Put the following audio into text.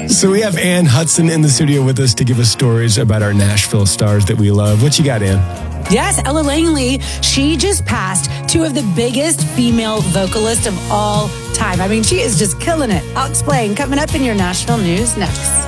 So we have Ann Hudson in the studio with us to give us stories about our Nashville stars that we love. What you got, Ann? Yes, Ella Langley, she just passed two of the biggest female vocalists of all time. I mean, she is just killing it. I'll explain. Coming up in your Nashville news next.